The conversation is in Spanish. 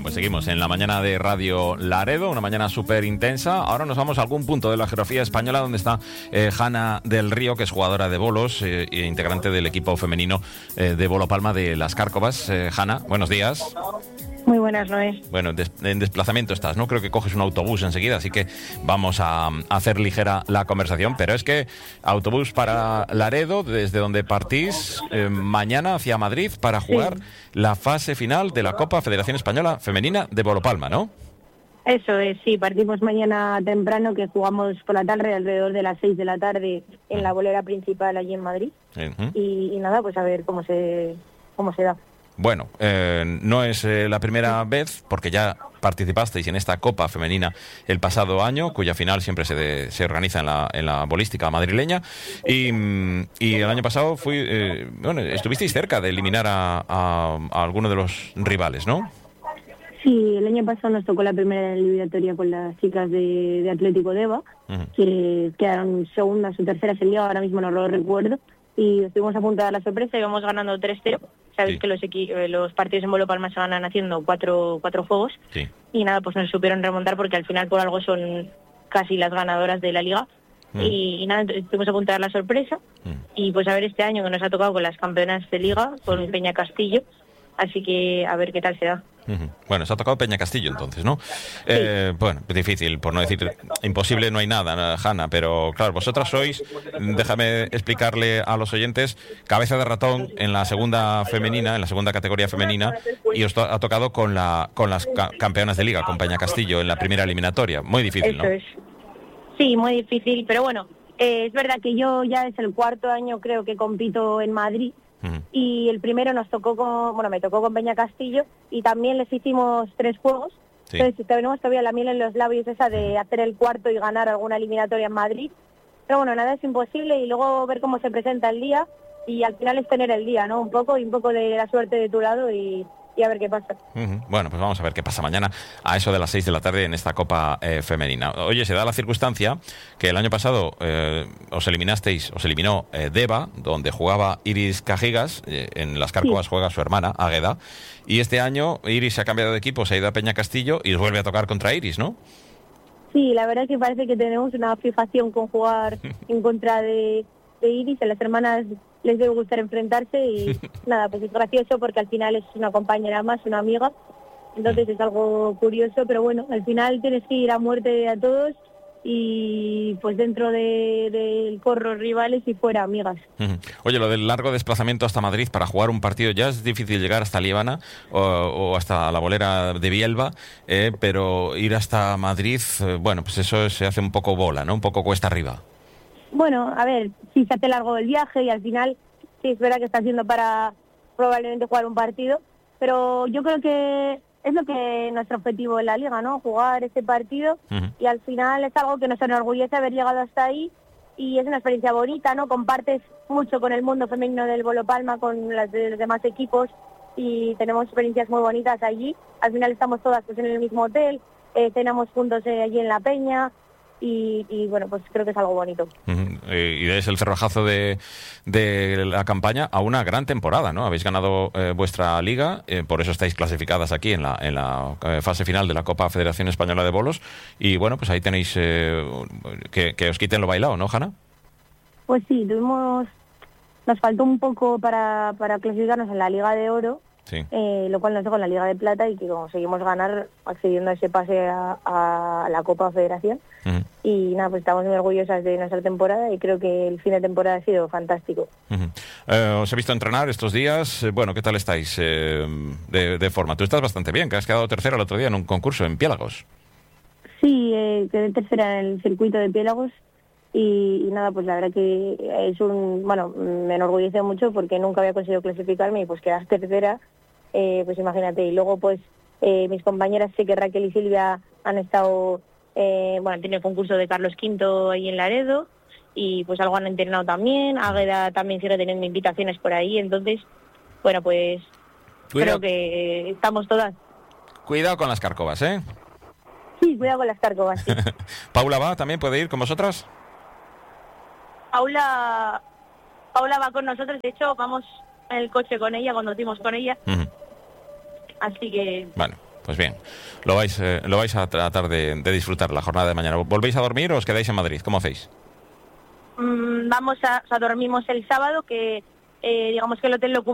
Pues seguimos en la mañana de Radio Laredo, una mañana súper intensa. Ahora nos vamos a algún punto de la geografía española donde está Hanna del Río, que es jugadora de bolos e integrante del equipo femenino de Bolo Palma de Las Cárcovas. Hanna, buenos días. Muy buenas, Noé. Bueno, en desplazamiento estás, ¿no? Creo que coges un autobús enseguida, así que vamos a hacer ligera la conversación. Pero es que autobús para Laredo, desde donde partís mañana hacia Madrid para jugar la fase final de la Copa Federación Española Femenina de Bolo Palma, ¿no? Eso es, sí, partimos mañana temprano, que jugamos por la tarde alrededor de las 6 de la tarde en la bolera principal allí en Madrid. Y nada, pues a ver cómo se da. Bueno, no es la primera vez, porque ya participasteis en esta Copa Femenina el pasado año, cuya final siempre se organiza en la bolística madrileña, y el año pasado estuvisteis cerca de eliminar a alguno de los rivales, ¿no? Sí, el año pasado nos tocó la primera eliminatoria con las chicas de Atlético de Eva, que quedaron segundas o terceras en liga, ahora mismo no lo recuerdo, y estuvimos a punto de dar la sorpresa y íbamos ganando 3-0. Sabéis que los partidos en Bolo Palma se ganan haciendo cuatro juegos. Sí. Y nada, pues nos supieron remontar porque al final por algo son casi las ganadoras de la liga. Y nada, estuvimos a punto de dar la sorpresa. Y pues a ver este año que nos ha tocado con las campeonas de liga, con Peña Castillo. Así que a ver qué tal se da. Bueno, se ha tocado Peña Castillo entonces, ¿no? Sí. Bueno, difícil, por no decir imposible, no hay nada, Hanna, pero claro, vosotras sois, déjame explicarle a los oyentes, cabeza de ratón en la segunda femenina, en la segunda categoría femenina, y os ha tocado con las campeonas de liga, con Peña Castillo, en la primera eliminatoria. Muy difícil, ¿no? Eso es. Sí, muy difícil, pero bueno, es verdad que yo ya es el cuarto año creo que compito en Madrid. Y el primero me tocó con Peña Castillo y también les hicimos 3 juegos. Sí. Entonces tenemos todavía la miel en los labios esa de hacer el cuarto y ganar alguna eliminatoria en Madrid. Pero bueno, nada es imposible y luego ver cómo se presenta el día y al final es tener el día, ¿no? Un poco de la suerte de tu lado y a ver qué pasa. Bueno, pues vamos a ver qué pasa mañana a eso de las 6 de la tarde en esta Copa Femenina. Oye, se da la circunstancia que el año pasado os eliminó Deva, donde jugaba Iris Cajigas, en Las Cárcovas juega su hermana, Águeda, y este año Iris se ha cambiado de equipo, se ha ido a Peña Castillo y os vuelve a tocar contra Iris, ¿no? Sí, la verdad es que parece que tenemos una fijación con jugar en contra de Iris. A las hermanas les debe gustar enfrentarse y nada, pues es gracioso porque al final es una compañera más, una amiga, entonces es algo curioso, pero bueno, al final tienes que ir a muerte a todos y pues dentro del corro rivales y fuera amigas. Oye, lo del largo desplazamiento hasta Madrid para jugar un partido, ya es difícil llegar hasta Líbana o hasta la bolera de Bielba, pero ir hasta Madrid, bueno, pues eso se hace un poco bola, ¿no? Un poco cuesta arriba. Bueno, a ver, sí se hace largo el viaje y al final sí es verdad que está haciendo para probablemente jugar un partido, pero yo creo que es lo que nuestro objetivo en la liga, ¿no? Jugar ese partido y al final es algo que nos enorgullece haber llegado hasta ahí y es una experiencia bonita, ¿no? Compartes mucho con el mundo femenino del Bolo Palma, con los demás equipos y tenemos experiencias muy bonitas allí. Al final estamos todas pues en el mismo hotel, cenamos juntos allí en la Peña. Y bueno, pues creo que es algo bonito. Y es el cerrojazo de la campaña a una gran temporada, ¿no? Habéis ganado vuestra liga, por eso estáis clasificadas aquí en la fase final de la Copa Federación Española de Bolos. Y bueno, pues ahí tenéis que os quiten lo bailado, ¿no, Hanna? Pues sí, nos faltó un poco para clasificarnos en la Liga de Oro. Sí. Lo cual nos dejó en la Liga de Plata y que conseguimos ganar accediendo a ese pase a la Copa Federación. Y nada, pues estamos muy orgullosas de nuestra temporada y creo que el fin de temporada ha sido fantástico. Os he visto entrenar estos días. Bueno, ¿qué tal estáis de forma? Tú estás bastante bien, que has quedado tercera el otro día en un concurso en Piélagos. Sí, quedé tercera en el circuito de Piélagos. Y nada, pues la verdad que me enorgullece mucho porque nunca había conseguido clasificarme y pues quedar tercera, pues imagínate. Y luego pues mis compañeras, sé que Raquel y Silvia han estado, han tenido el concurso de Carlos V ahí en Laredo y pues algo han entrenado también. Águeda también sigue teniendo invitaciones por ahí, entonces, bueno, pues creo que estamos todas. Cuidado con las Cárcovas, ¿eh? Sí, cuidado con las Cárcovas, sí. ¿Paula va también? ¿Puede ir con vosotras? Paula va con nosotros, de hecho vamos en el coche con ella, conducimos con ella, así que... Bueno, Pues bien, lo vais a tratar de disfrutar la jornada de mañana. ¿Volvéis a dormir o os quedáis en Madrid? ¿Cómo hacéis? Dormimos el sábado, que digamos que el hotel lo